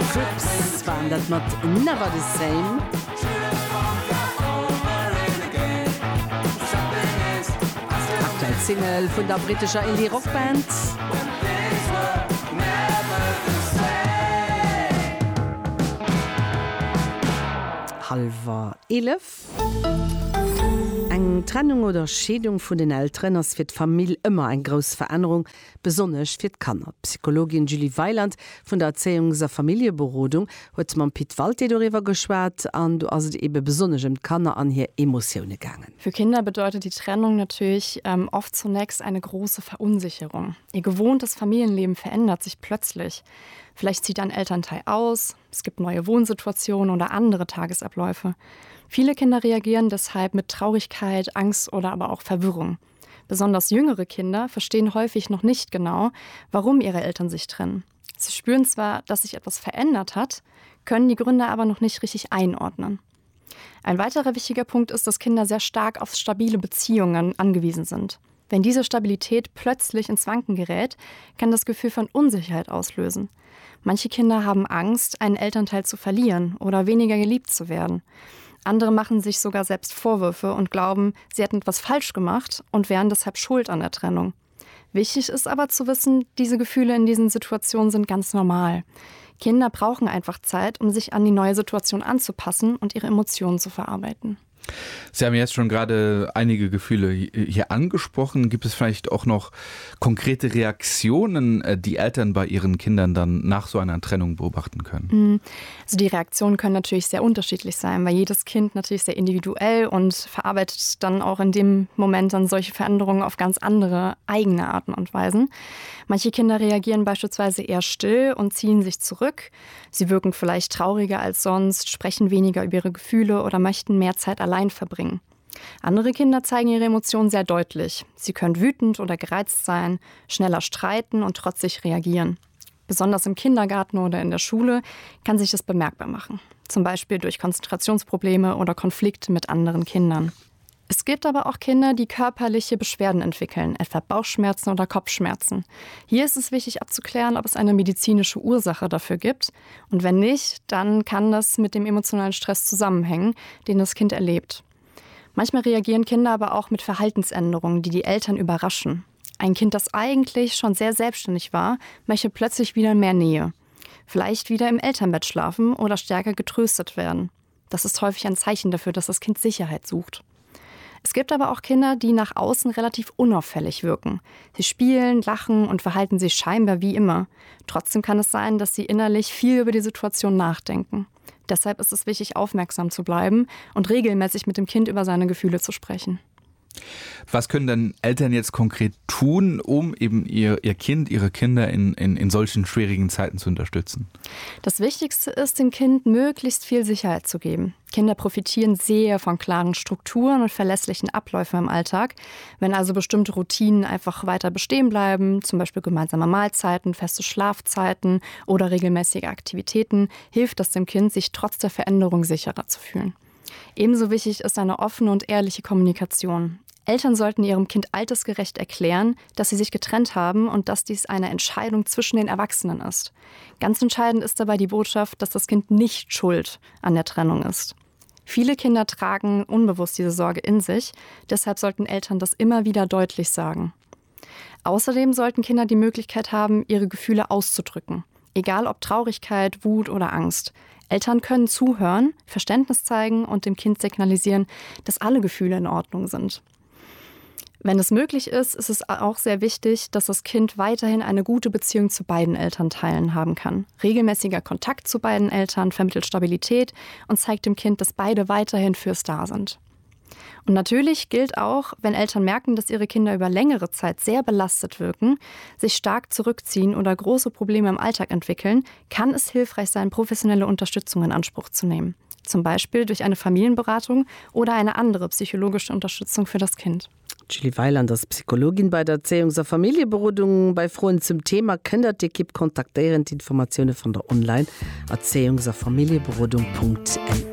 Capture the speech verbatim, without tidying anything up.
Crips waren dat mat Never the Same. Aktuell Single vun der britischer Indie-Rockband. Halver elf. Eng Trennung oder Schädung vun den Eltern ass fir d'Famill ëmmer eng gros Veränderung, besonnech fir d'Kanner. Psychologin Julie Weiland vun der Erziehungs- Familienberodung huet man Piet Walti darüber geschwert, an du as ebe besonnegem Kanner an hier Emotionen gegangen. Für Kinder bedeutet die Trennung natürlich ähm, oft zunächst eine große Verunsicherung. Ihr gewohntes Familienleben verändert sich plötzlich. Vielleicht zieht ein Elternteil aus, es gibt neue Wohnsituationen oder andere Tagesabläufe. Viele Kinder reagieren deshalb mit Traurigkeit, Angst oder aber auch Verwirrung. Besonders jüngere Kinder verstehen häufig noch nicht genau, warum ihre Eltern sich trennen. Sie spüren zwar, dass sich etwas verändert hat, können die Gründe aber noch nicht richtig einordnen. Ein weiterer wichtiger Punkt ist, dass Kinder sehr stark auf stabile Beziehungen angewiesen sind. Wenn diese Stabilität plötzlich ins Wanken gerät, kann das Gefühl von Unsicherheit auslösen. Manche Kinder haben Angst, einen Elternteil zu verlieren oder weniger geliebt zu werden. Andere machen sich sogar selbst Vorwürfe und glauben, sie hätten etwas falsch gemacht und wären deshalb schuld an der Trennung. Wichtig ist aber zu wissen, diese Gefühle in diesen Situationen sind ganz normal. Kinder brauchen einfach Zeit, um sich an die neue Situation anzupassen und ihre Emotionen zu verarbeiten. Sie haben jetzt schon gerade einige Gefühle hier angesprochen. Gibt es vielleicht auch noch konkrete Reaktionen, die Eltern bei ihren Kindern dann nach so einer Trennung beobachten können? Also die Reaktionen können natürlich sehr unterschiedlich sein, weil jedes Kind natürlich sehr individuell und verarbeitet dann auch in dem Moment dann solche Veränderungen auf ganz andere eigene Arten und Weisen. Manche Kinder reagieren beispielsweise eher still und ziehen sich zurück. Sie wirken vielleicht trauriger als sonst, sprechen weniger über ihre Gefühle oder möchten mehr Zeit allein verbringen. Andere Kinder zeigen ihre Emotionen sehr deutlich. Sie können wütend oder gereizt sein, schneller streiten und trotzig reagieren. Besonders im Kindergarten oder in der Schule kann sich das bemerkbar machen. Zum Beispiel durch Konzentrationsprobleme oder Konflikte mit anderen Kindern. Es gibt aber auch Kinder, die körperliche Beschwerden entwickeln, etwa Bauchschmerzen oder Kopfschmerzen. Hier ist es wichtig abzuklären, ob es eine medizinische Ursache dafür gibt. Und wenn nicht, dann kann das mit dem emotionalen Stress zusammenhängen, den das Kind erlebt. Manchmal reagieren Kinder aber auch mit Verhaltensänderungen, die die Eltern überraschen. Ein Kind, das eigentlich schon sehr selbstständig war, möchte plötzlich wieder mehr Nähe. Vielleicht wieder im Elternbett schlafen oder stärker getröstet werden. Das ist häufig ein Zeichen dafür, dass das Kind Sicherheit sucht. Es gibt aber auch Kinder, die nach außen relativ unauffällig wirken. Sie spielen, lachen und verhalten sich scheinbar wie immer. Trotzdem kann es sein, dass sie innerlich viel über die Situation nachdenken. Deshalb ist es wichtig, aufmerksam zu bleiben und regelmäßig mit dem Kind über seine Gefühle zu sprechen. Was können denn Eltern jetzt konkret tun, um eben ihr, ihr Kind, ihre Kinder in, in, in solchen schwierigen Zeiten zu unterstützen? Das Wichtigste ist, dem Kind möglichst viel Sicherheit zu geben. Kinder profitieren sehr von klaren Strukturen und verlässlichen Abläufen im Alltag. Wenn also bestimmte Routinen einfach weiter bestehen bleiben, zum Beispiel gemeinsame Mahlzeiten, feste Schlafzeiten oder regelmäßige Aktivitäten, hilft das dem Kind, sich trotz der Veränderung sicherer zu fühlen. Ebenso wichtig ist eine offene und ehrliche Kommunikation. Eltern sollten ihrem Kind altersgerecht erklären, dass sie sich getrennt haben und dass dies eine Entscheidung zwischen den Erwachsenen ist. Ganz entscheidend ist dabei die Botschaft, dass das Kind nicht schuld an der Trennung ist. Viele Kinder tragen unbewusst diese Sorge in sich, deshalb sollten Eltern das immer wieder deutlich sagen. Außerdem sollten Kinder die Möglichkeit haben, ihre Gefühle auszudrücken. Egal ob Traurigkeit, Wut oder Angst. Eltern können zuhören, Verständnis zeigen und dem Kind signalisieren, dass alle Gefühle in Ordnung sind. Wenn es möglich ist, ist es auch sehr wichtig, dass das Kind weiterhin eine gute Beziehung zu beiden Elternteilen haben kann. Regelmäßiger Kontakt zu beiden Eltern vermittelt Stabilität und zeigt dem Kind, dass beide weiterhin fürs da sind. Und natürlich gilt auch, wenn Eltern merken, dass ihre Kinder über längere Zeit sehr belastet wirken, sich stark zurückziehen oder große Probleme im Alltag entwickeln, kann es hilfreich sein, professionelle Unterstützung in Anspruch zu nehmen. Zum Beispiel durch eine Familienberatung oder eine andere psychologische Unterstützung für das Kind. Julie Weiland ist Psychologin bei der Erziehungs- und Familienberodung. Bei Frauen zum Thema Kinderteam kontaktieren die Informationen von der Online Erziehungs- und Familienberodung punkt n.